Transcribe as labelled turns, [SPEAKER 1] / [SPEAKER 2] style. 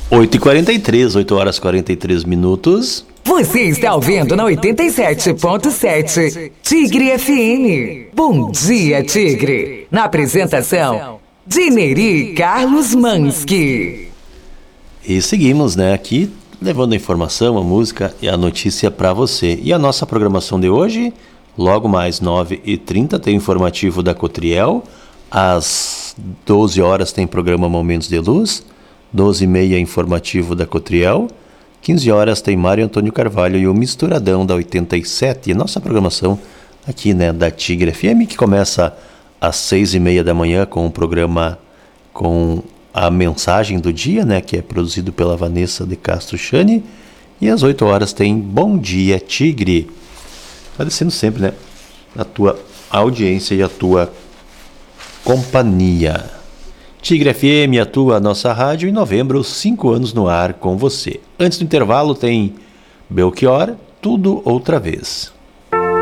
[SPEAKER 1] 8h43, 8 horas 43 minutos.
[SPEAKER 2] Você está ouvindo na 87.7 Tigre FM. Bom dia, Tigre. Na apresentação, Dineri Carlos Mansky.
[SPEAKER 1] E seguimos, aqui, levando a informação, a música e a notícia para você. E a nossa programação de hoje, logo mais 9h30, tem informativo da Cotriel. Às 12 horas tem programa Momentos de Luz. 12h30, informativo da Cotriel. 15 horas tem Mário Antônio Carvalho e o Misturadão da 87. E nossa programação aqui, da Tigre FM, que começa às 6h30 da manhã com o programa com a mensagem do dia, que é produzido pela Vanessa de Castro Chani. E às 8 horas tem Bom Dia Tigre. Agradecendo sempre, a tua audiência e a tua companhia. Tigre FM, a nossa rádio, em novembro, 5 anos no ar com você. Antes do intervalo tem Belchior, Tudo Outra Vez.